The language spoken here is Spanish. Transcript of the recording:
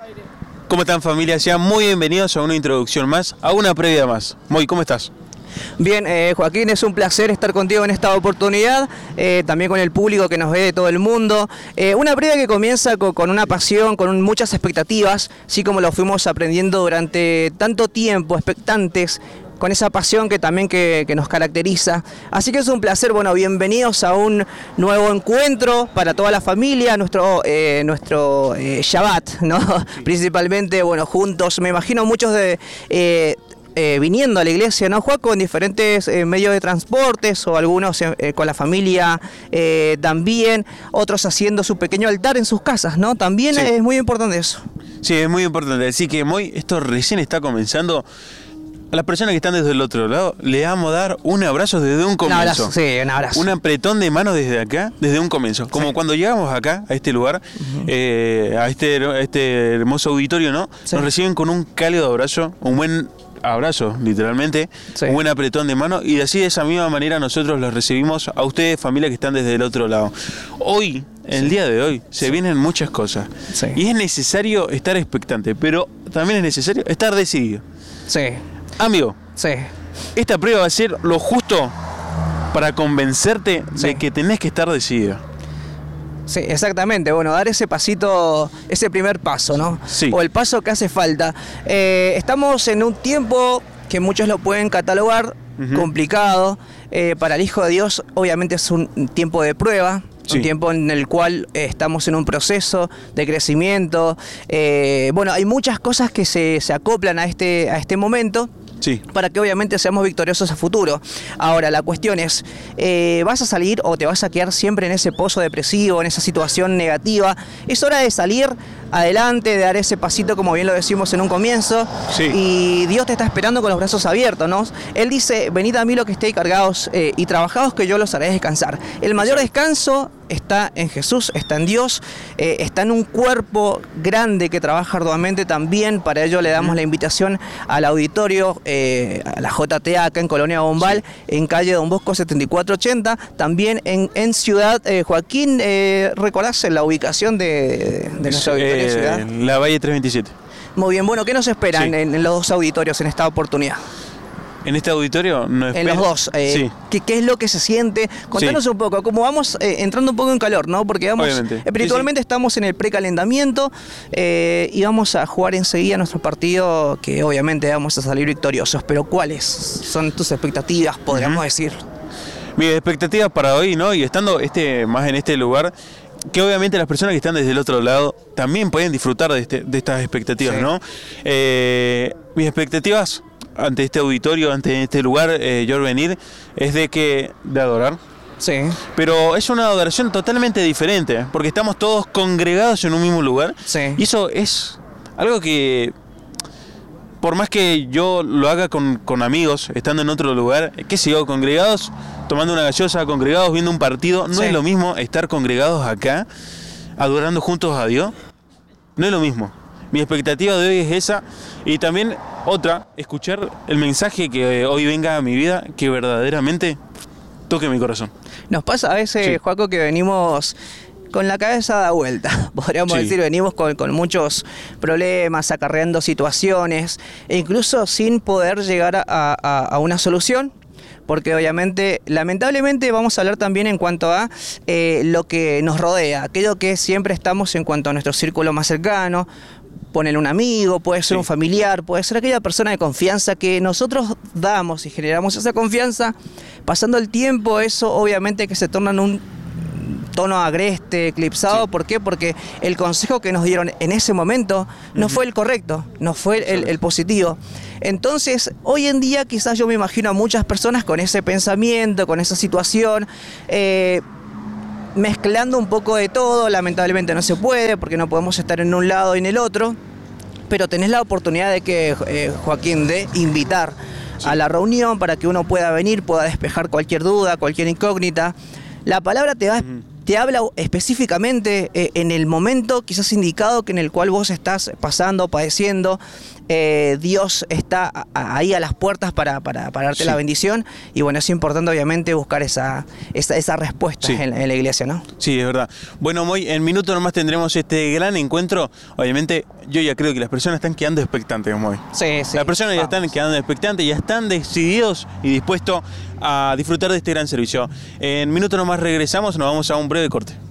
¿Cómo están, familia? Sean muy bienvenidos a una introducción más, a una previa más. Moy, ¿cómo estás? Bien, Joaquín, es un placer estar contigo en esta oportunidad, también con el público que nos ve de todo el mundo. Una previa que comienza con una pasión, con muchas expectativas, así como lo fuimos aprendiendo durante tanto tiempo, expectantes, con esa pasión que también que nos caracteriza. Así que es un placer, bueno, bienvenidos a un nuevo encuentro para toda la familia, nuestro Shabbat, ¿no? Sí. Principalmente, bueno, juntos, me imagino muchos viniendo a la iglesia, ¿no, Juaco? En diferentes medios de transportes, o algunos con la familia también, otros haciendo su pequeño altar en sus casas, ¿no? También sí. Es muy importante eso. Sí, es muy importante. Así que, Moy, esto recién está comenzando. A las personas que están desde el otro lado, le vamos a dar un abrazo desde un comienzo. Un abrazo, sí, un abrazo. Un apretón de mano desde acá, desde un comienzo. Como sí. Cuando llegamos acá, a este lugar, a este hermoso auditorio, ¿no? Sí. Nos reciben con un cálido abrazo, un buen abrazo, literalmente, sí. Un buen apretón de mano, y así de esa misma manera nosotros los recibimos a ustedes, familia que están desde el otro lado. Hoy, el día de hoy, se vienen muchas cosas. Sí. Y es necesario estar expectante, pero también es necesario estar decidido. Sí. Amigo, sí. Esta prueba va a ser lo justo para convencerte de que tenés que estar decidido. Sí, exactamente. Bueno, dar ese pasito, ese primer paso, ¿no? Sí. O el paso que hace falta. Estamos en un tiempo que muchos lo pueden catalogar complicado. Para el Hijo de Dios, obviamente, es un tiempo de prueba. Sí. Un tiempo en el cual estamos en un proceso de crecimiento. Bueno, hay muchas cosas que se acoplan a este momento. Sí. Para que obviamente seamos victoriosos a futuro. Ahora, la cuestión es, ¿vas a salir o te vas a quedar siempre en ese pozo depresivo, en esa situación negativa? Es hora de salir adelante, de dar ese pasito, como bien lo decimos en un comienzo. Sí. Y Dios te está esperando con los brazos abiertos, ¿no? Él dice, venid a mí los que estéis cargados y trabajados, que yo los haré descansar. El mayor descanso está en Jesús, está en Dios, está en un cuerpo grande que trabaja arduamente también. Para ello le damos la invitación al auditorio, a la JTA acá en Colonia Bombal, sí. En calle Don Bosco 7480, también en Ciudad. Joaquín, ¿recordás la ubicación de nuestra auditorio en Ciudad? La Valle 327. Muy bien, bueno, ¿qué nos esperan sí. en los dos auditorios en esta oportunidad? En este auditorio no espera. En los dos, sí. ¿qué es lo que se siente? Contanos sí. Un poco, como vamos entrando un poco en calor, ¿no? Porque vamos, espiritualmente sí. Estamos en el precalentamiento y vamos a jugar enseguida nuestro partido, que obviamente vamos a salir victoriosos. Pero ¿cuáles son tus expectativas, podríamos decir? Mis expectativas para hoy, ¿no? Y estando más en este lugar, que obviamente las personas que están desde el otro lado también pueden disfrutar de estas expectativas, sí. ¿No? Mis expectativas ante este auditorio, ante este lugar, yo venir, es de adorar. Sí. Pero es una adoración totalmente diferente, porque estamos todos congregados en un mismo lugar. Sí. Y eso es algo que, por más que yo lo haga con amigos, estando en otro lugar, qué sé yo, congregados, tomando una gaseosa, congregados viendo un partido, no sí. Es lo mismo estar congregados acá, adorando juntos a Dios. No es lo mismo. Mi expectativa de hoy es esa, y también otra, escuchar el mensaje que hoy venga a mi vida, que verdaderamente toque mi corazón. Nos pasa a veces, sí. Joaco, que venimos con la cabeza da vuelta, podríamos sí. decir, venimos con muchos problemas, acarreando situaciones, e incluso sin poder llegar a una solución. Porque obviamente, lamentablemente, vamos a hablar también en cuanto a lo que nos rodea, aquello que siempre estamos en cuanto a nuestro círculo más cercano. Ponele un amigo, puede ser sí. Un familiar, puede ser aquella persona de confianza que nosotros damos y generamos esa confianza. Pasando el tiempo, eso obviamente que se torna en un tono agreste, eclipsado. Sí. ¿Por qué? Porque el consejo que nos dieron en ese momento no fue el correcto, no fue el positivo. Entonces, hoy en día quizás yo me imagino a muchas personas con ese pensamiento, con esa situación, mezclando un poco de todo. Lamentablemente no se puede, porque no podemos estar en un lado y en el otro, pero tenés la oportunidad de que, Joaquín, de invitar sí. A la reunión para que uno pueda venir, pueda despejar cualquier duda, cualquier incógnita. La palabra te va te habla específicamente en el momento quizás indicado que en el cual vos estás pasando, padeciendo. Dios está ahí a las puertas para darte la bendición, y bueno, es importante obviamente buscar esa respuesta en la iglesia, ¿no? Sí, es verdad. Bueno, Moy, en minutos nomás tendremos este gran encuentro. Obviamente, yo ya creo que las personas están quedando expectantes, Moy. Sí. Las personas ya están quedando expectantes, ya están decididos y dispuestos a disfrutar de este gran servicio. En minutos nomás regresamos, nos vamos a un breve corte.